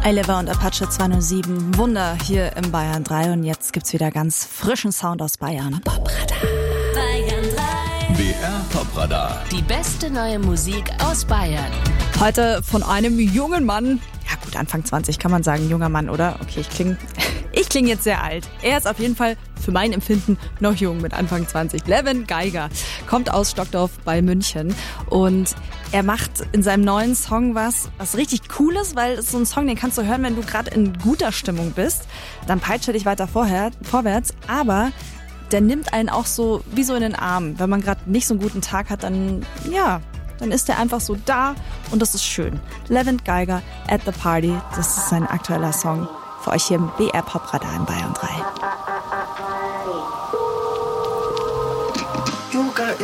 Oliver und Apache 207, Wunder hier im Bayern 3 und jetzt gibt's wieder ganz frischen Sound aus Bayern. Popradar. Bayern 3. BR Popradar. Die beste neue Musik aus Bayern. Heute von einem jungen Mann, ja gut, Anfang 20 kann man sagen, junger Mann, oder? Okay, ich klinge jetzt sehr alt. Er ist auf jeden Fall für mein Empfinden noch jung mit Anfang 20. Levin Geiger kommt aus Stockdorf bei München und er macht in seinem neuen Song was richtig Cooles, weil es so ein Song, den kannst du hören, wenn du gerade in guter Stimmung bist. Dann peitscht er dich weiter vorwärts, aber der nimmt einen auch so wie so in den Arm. Wenn man gerade nicht so einen guten Tag hat, dann ist er einfach so da und das ist schön. Levin Geiger at the Party, das ist sein aktueller Song für euch hier im BR Popradar in Bayern 3.